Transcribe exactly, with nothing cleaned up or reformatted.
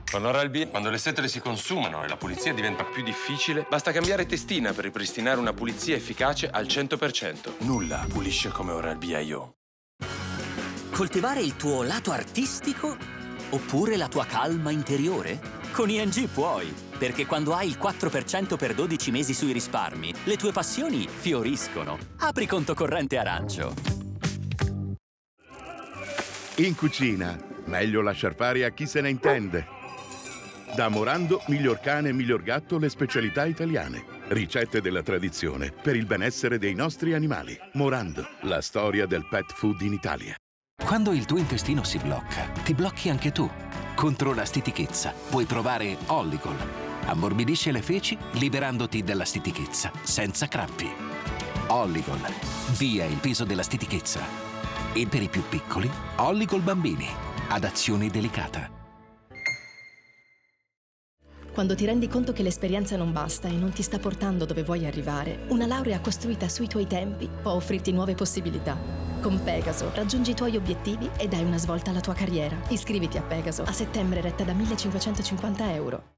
Con Oral-B, quando le setole si consumano e la pulizia diventa più difficile, basta cambiare testina per ripristinare una pulizia efficace al cento per cento. Nulla pulisce come Oral-B I O. Coltivare il tuo lato artistico oppure la tua calma interiore? Con I N G puoi, perché quando hai il quattro per cento per dodici mesi sui risparmi, le tue passioni fioriscono. Apri conto corrente arancio. In cucina, meglio lasciar fare a chi se ne intende. Da Morando, miglior cane e miglior gatto, le specialità italiane. Ricette della tradizione per il benessere dei nostri animali. Morando, la storia del pet food in Italia. Quando il tuo intestino si blocca, ti blocchi anche tu. Contro la stitichezza puoi provare Olligol. Ammorbidisce le feci liberandoti dalla stitichezza, senza crampi. Olligol, via il peso della stitichezza. E per i più piccoli, Olligol Bambini, ad azione delicata. Quando ti rendi conto che l'esperienza non basta e non ti sta portando dove vuoi arrivare, una laurea costruita sui tuoi tempi può offrirti nuove possibilità. Con Pegaso raggiungi i tuoi obiettivi e dai una svolta alla tua carriera. Iscriviti a Pegaso, a settembre retta da millecinquecentocinquanta euro.